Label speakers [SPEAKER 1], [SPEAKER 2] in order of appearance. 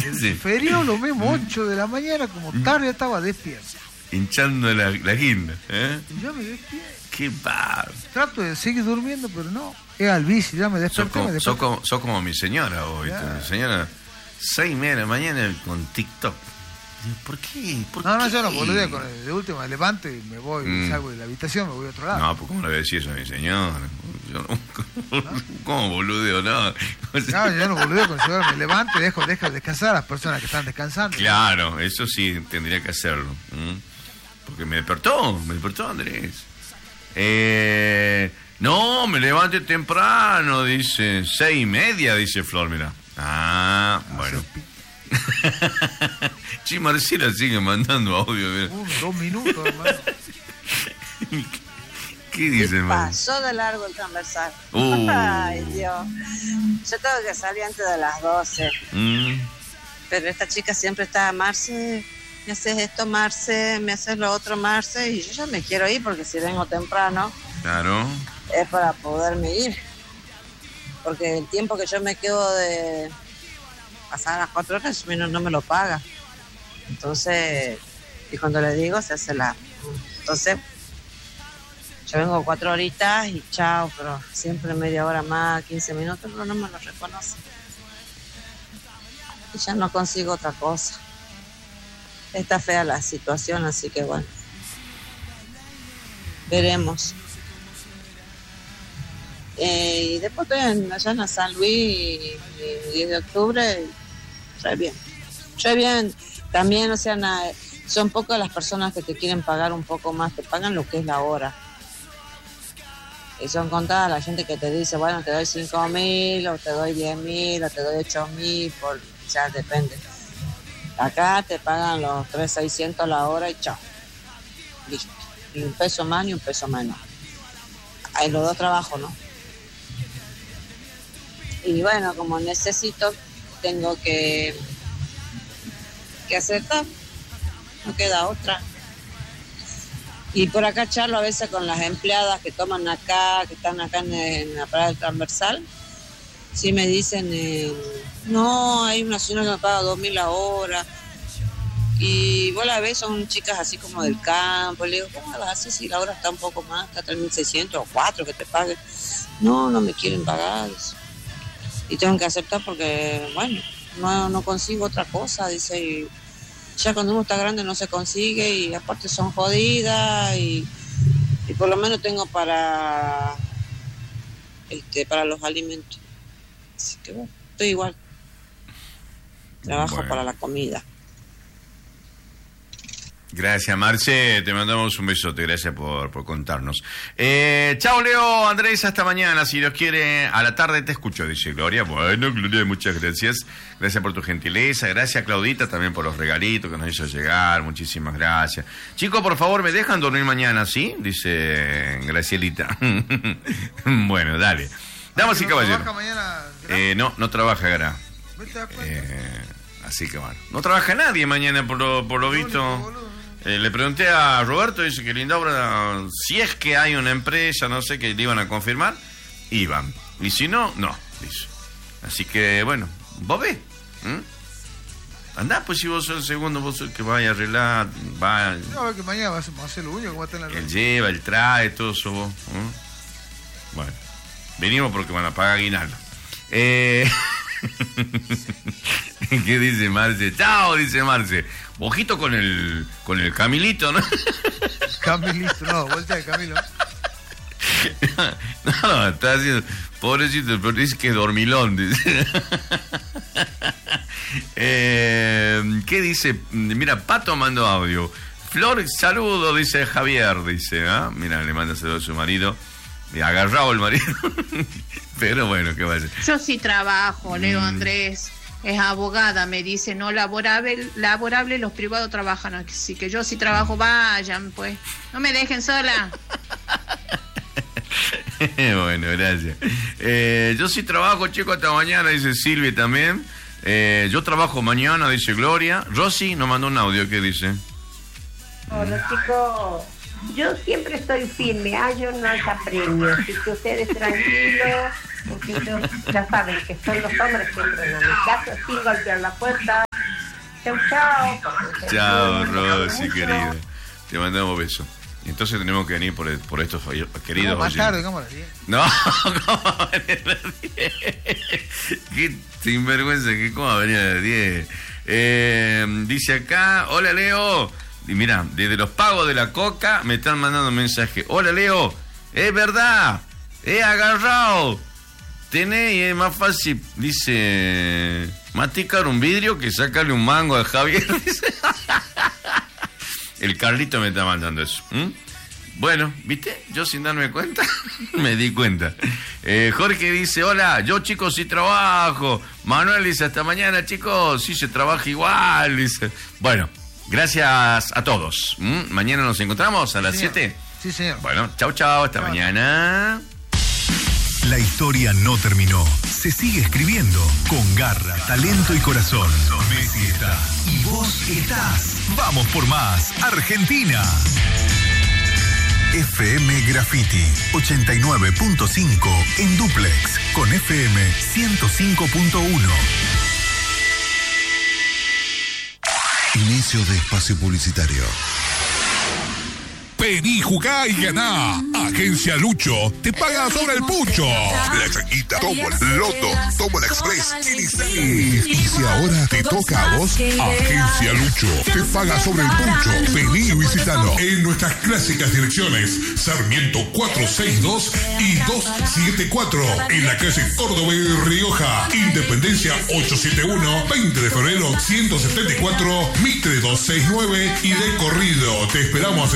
[SPEAKER 1] Sí.
[SPEAKER 2] Feriado lo mismo, 8 de la mañana, como tarde estaba despierto.
[SPEAKER 1] Hinchando la guinda, ¿eh?
[SPEAKER 2] Y yo me despierto.
[SPEAKER 1] Qué bar.
[SPEAKER 2] Trato de seguir durmiendo, pero no. Es al bici, ya me desperté.
[SPEAKER 1] Sos como mi señora hoy. Mi señora, 6:30 de la mañana con TikTok. ¿Por qué?
[SPEAKER 2] No, yo no boludeo con el de última, me levanto y me voy, salgo de la habitación, me voy a otro lado.
[SPEAKER 1] No, pues ¿cómo le voy a decir eso a mi señora? Yo no, ¿cómo boludeo? No,
[SPEAKER 2] yo no boludeo con el señor, me levanto y dejo descansar a las personas que están descansando.
[SPEAKER 1] Claro, eso sí tendría que hacerlo. Porque me despertó Andrés. No, me levanté temprano, dice, 6:30, dice Flor, mira. Bueno. Sí, Marcela sigue mandando audio.
[SPEAKER 2] 2 minutos, hermano.
[SPEAKER 1] ¿Qué dice, Marcela?
[SPEAKER 3] Pasó de largo el transversal. Ay, Dios. Yo tengo que salir antes de las 12. Pero esta chica siempre está, Marce, me haces esto, Marce, me haces lo otro, Marce. Y yo ya me quiero ir porque si vengo temprano,
[SPEAKER 1] claro,
[SPEAKER 3] es para poderme ir. Porque el tiempo que yo me quedo de pasar las 4 horas, no me lo paga. Entonces, y cuando le digo, se hace la... Entonces, yo vengo 4 horitas y chao, pero siempre media hora más, 15 minutos, pero no me lo reconoce. Y ya no consigo otra cosa. Está fea la situación, así que bueno. Veremos. Y después estoy allá en San Luis, el 10 de octubre, re bien. También, o sea, son pocas las personas que te quieren pagar un poco más, te pagan lo que es la hora. Y son contadas la gente que te dice, bueno, te doy 5.000, o te doy 10.000, o te doy 8.000, ya depende. Acá te pagan los 3.600 la hora y chao. Listo. Ni un peso más ni un peso menos. Hay los 2 trabajos, ¿no? Y bueno, como necesito, tengo que aceptar, no queda otra. Y por acá charlo a veces con las empleadas que toman acá, que están acá en la parada del transversal. Sí me dicen, no, hay una señora que me paga 2.000 la hora. Y vos la ves, son chicas así como del campo. Le digo, ¿cómo vas a hacer si la hora está un poco más? Está 3.600 o 4 que te paguen. No me quieren pagar. Y tengo que aceptar porque, bueno, no consigo otra cosa, dice. Y ya cuando uno está grande no se consigue y aparte son jodidas y por lo menos tengo para los alimentos. Así que bueno, estoy igual. Trabajo para la comida.
[SPEAKER 1] Gracias, Marce, te mandamos un besote, gracias por contarnos. Chao, Leo, Andrés, hasta mañana, si Dios quiere, a la tarde te escucho, dice Gloria. Bueno, Gloria, muchas gracias por tu gentileza, gracias, Claudita, también por los regalitos que nos hizo llegar, muchísimas gracias. Chicos, por favor, ¿me dejan dormir mañana, sí? Dice Gracielita. Bueno, dale. Damas y caballeros.
[SPEAKER 2] ¿No trabaja mañana?
[SPEAKER 1] No trabaja, Gra. Así que bueno, no trabaja nadie mañana por lo visto. Le pregunté a Roberto, dice que Lindaura, si es que hay una empresa, no sé, que le iban a confirmar, iban. Y si no, no, dice. Así que, bueno, vos ves. Andá, pues si vos sos el segundo, vos sos el que vaya a arreglar, va.
[SPEAKER 2] No, a ver que mañana vas a hacer lo único que va a tener.
[SPEAKER 1] Él lleva, él trae, todo eso vos. Bueno, venimos porque van a pagar aguinaldo. ¿Qué dice Marce? Chao, dice Marce. Ojito con el Camilito, ¿no?
[SPEAKER 2] Camilito, no, vuelta de Camilo.
[SPEAKER 1] No, está haciendo... Pobrecito, pero dice que es dormilón, dice. ¿Qué dice? Mira, Pato mandó audio. Flor, saludo, dice Javier, dice. Mira, le manda saludo a su marido. Agarrado el marido. Pero bueno, ¿qué va a hacer?
[SPEAKER 4] Yo sí trabajo, Leo Andrés. Es abogada, me dice, no laborable, los privados trabajan, así que yo sí trabajo, vayan, pues, no me dejen sola.
[SPEAKER 1] Bueno, gracias. Yo sí trabajo, chico, hasta mañana, dice Silvia también. Yo trabajo mañana, dice Gloria. Rosy nos mandó un audio, ¿qué dice?
[SPEAKER 5] Hola, chicos. Yo siempre estoy firme, yo no apremio, así que ustedes tranquilos, porque ya saben que son los hombres que entran a mi casa sin golpear la puerta, Chau.
[SPEAKER 1] Chao, Rosy, querida. Te mandamos besos. Y entonces tenemos que venir por estos queridos
[SPEAKER 2] No, más
[SPEAKER 1] oyentes.
[SPEAKER 2] tarde, ¿cómo a las 10?
[SPEAKER 1] No, ¿cómo va a venir a las 10? Qué sinvergüenza, ¿cómo va a venir a las 10? Dice acá, hola Leo. Y mira, desde los pagos de la coca me están mandando un mensaje. Hola Leo, es verdad, he agarrado. Tenés y es más fácil, dice, masticar un vidrio que sacarle un mango a Javier. Dice. El Carlito me está mandando eso. Bueno, ¿viste? Yo sin darme cuenta, me di cuenta. Jorge dice, hola, yo chicos sí trabajo. Manuel dice, hasta mañana chicos, sí se trabaja igual. Dice. Bueno, gracias a todos. Mañana nos encontramos a las 7.
[SPEAKER 2] Sí, señor.
[SPEAKER 1] Bueno, chau, hasta mañana.
[SPEAKER 6] La historia no terminó. Se sigue escribiendo con garra, talento y corazón. Messi está y vos estás. Vamos por más. Argentina. FM Graffiti 89.5 en dúplex con FM 105.1.
[SPEAKER 7] Inicio de espacio publicitario.
[SPEAKER 8] Vení, jugá y ganá. Agencia Lucho te paga sobre el pucho.
[SPEAKER 7] La changuita, tomo el loto, tomo el express. Y si ahora te toca a vos,
[SPEAKER 8] Agencia Lucho te paga sobre el pucho. Vení y visítalo en nuestras clásicas direcciones Sarmiento 462 y 274 en la calle Córdoba y Rioja. Independencia 871, 20 de febrero 174, Mitre 269 y de corrido. Te esperamos